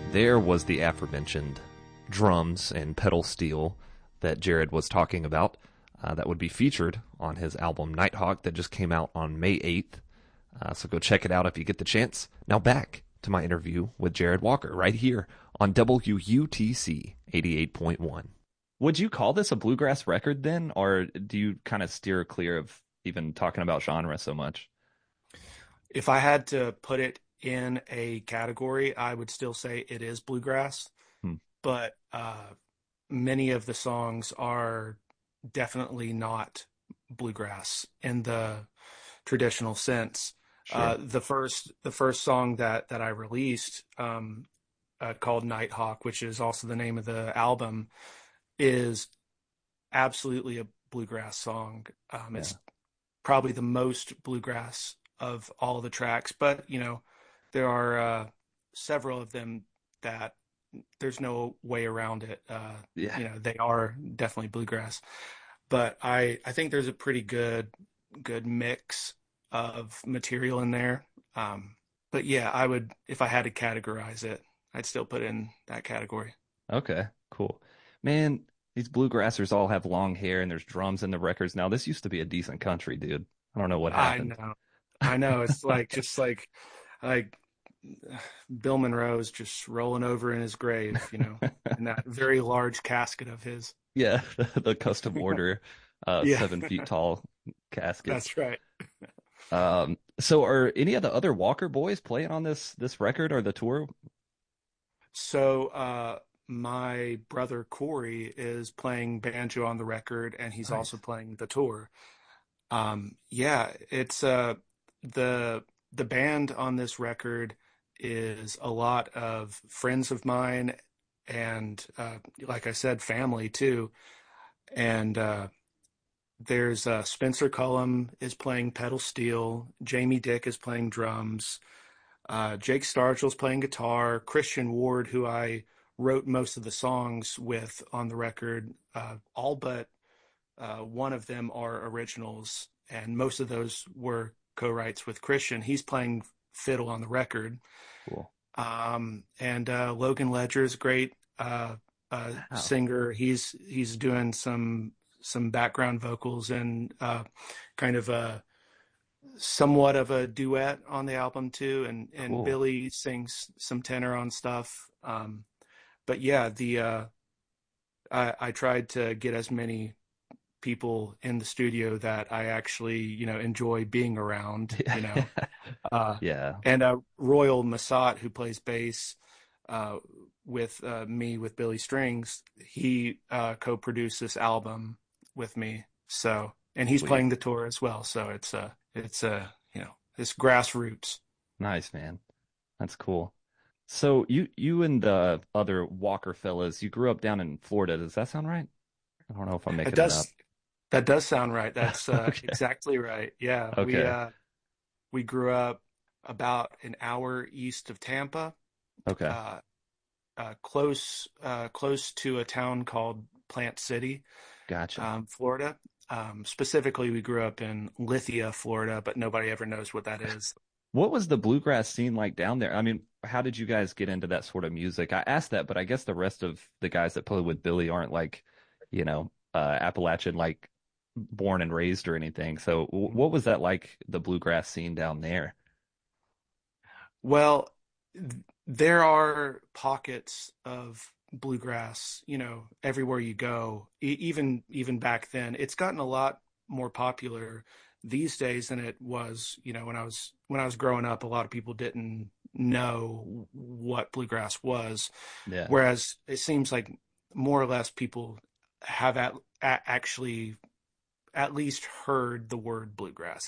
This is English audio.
There was the aforementioned drums and pedal steel that Jared was talking about that would be featured on his album Nighthawk that just came out on May 8th. So go check it out if you get the chance. Now back to my interview with Jared Walker right here on WUTC 88.1. Would you call this a bluegrass record then, or do you kind of steer clear of even talking about genre so much? If I had to put it in a category, I would still say it is bluegrass, Hmm. but many of the songs are definitely not bluegrass in the traditional sense. Sure. The first song that I released, called Nighthawk, which is also the name of the album, is absolutely a bluegrass song. Yeah. It's probably the most bluegrass of all the tracks, but there are several of them that there's no way around it. Yeah. They are definitely bluegrass, but I think there's a pretty good mix of material in there. But yeah, I would, if I had to categorize it, I'd still put it in that category. Okay, cool. Man, these bluegrassers all have long hair and there's drums in the records now. This used to be a decent country, dude. I don't know what I happened. know, I know. It's like just like Bill Monroe's just rolling over in his grave, in that very large casket of his. Yeah, the custom order, Yeah, 7 feet tall casket. that's right. So are any of the other Walker boys playing on this record or the tour? So, my brother Corey is playing banjo on the record, and he's also Nice. playing the tour. Yeah, it's the band on this record is a lot of friends of mine, and like I said, family too. And there's Spencer Cullum is playing pedal steel, Jamie Dick is playing drums. Jake Stargill's playing guitar. Christian Ward, who I wrote most of the songs with on the record, all but one of them are originals, and most of those were co-writes with Christian. He's playing fiddle on the record. Cool. And Logan Ledger is great Wow. singer. He's doing some background vocals and kind of a somewhat of a duet on the album too, and Cool. Billy sings some tenor on stuff. But yeah, the I tried to get as many people in the studio that I actually enjoy being around. Uh, Yeah. and Royal Massat, who plays bass with me with Billy Strings, he co-produced this album with me. So, and he's Sweet. playing the tour as well. So it's it's grassroots. Nice, man. That's cool. So you and the other Walker fellas, you grew up down in Florida. Does that sound right? I don't know if I'm That making that up. does that does sound right. That's Okay. exactly right. Yeah, Okay. we grew up about an hour east of Tampa, Okay. uh, close to a town called Plant City, Gotcha. Florida. Specifically, we grew up in Lithia, Florida, but nobody ever knows what that is. What was the bluegrass scene like down there? I mean, how did you guys get into that sort of music? I asked that, but I guess the rest of the guys that play with Billy aren't like, Appalachian, like born and raised or anything. So what was that like, the bluegrass scene down there? Well, there are pockets of bluegrass, everywhere you go. Even back then, it's gotten a lot more popular these days than it was, when I was growing up. A lot of people didn't know what bluegrass was, Yeah. whereas it seems like more or less people have actually at least heard the word bluegrass.